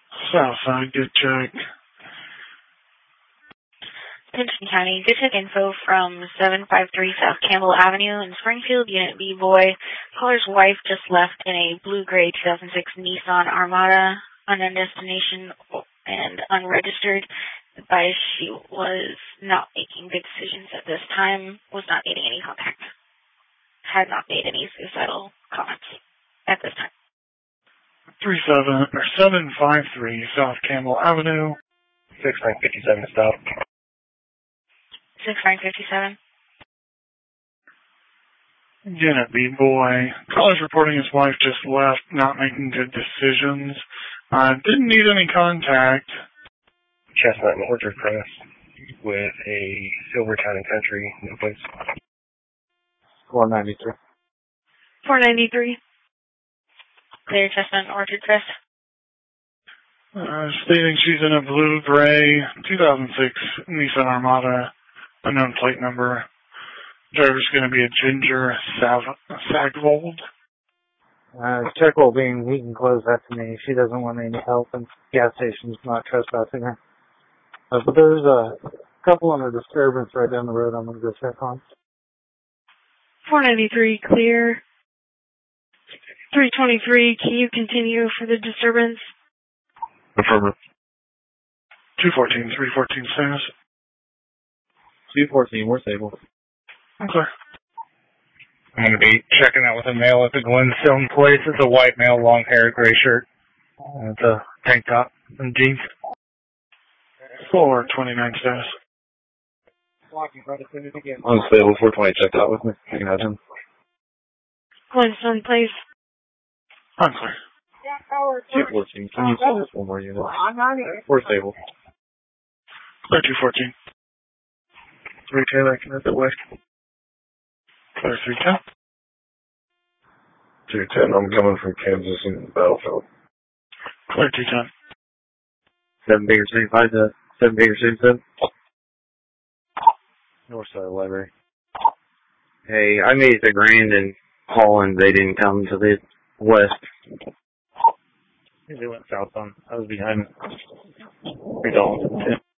Southside, good check. Pinson County, good check info from 753 South Campbell Avenue in Springfield, Unit B Boy. Caller's wife just left in a blue-gray 2006 Nissan Armada, unknown destination and unregistered. Advised she was not making good decisions at this time, was not needing any contact. Had not made any suicidal comments at this time. 753 South Campbell Avenue. 6957 stop. 6957. Unit B Boy. Caller's reporting his wife just left, not making good decisions. Didn't need any contact. Chestnut and Orchard Crest with a Silver Town and Country, no place. 493. 493. Clear Chestnut and Orchard Crest. Stating she's in a blue-gray 2006 Nissan Armada, unknown plate number. Driver's going to be a Ginger Sagvold. Check will being he can close that to me. She doesn't want any help, and gas station's not trespassing her. But there's a couple on a disturbance right down the road I'm going to go check on. 493 clear. 323, can you continue for the disturbance? Affirmative. 214, 314 status. 214, we're stable. Okay. I'm going to be checking out with a male at the Glenstone place. It's a white male, long hair, gray shirt. It's a tank top and jeans. 429 status. Unstable, 420 checked out with me. You can have him. Glenstone place. Unclear. 214, can you send us one more unit? We're stable. Clear 214. 310, I can hit that way. Clear 310. 210, I'm coming from Kansas and Battlefield. Clear 210. 7 Baker City, 5 to 7 Baker City, 7. North side of the library. Hey, I made it to Grand and Holland. They didn't come to the west. They went south on. I was behind. We don't.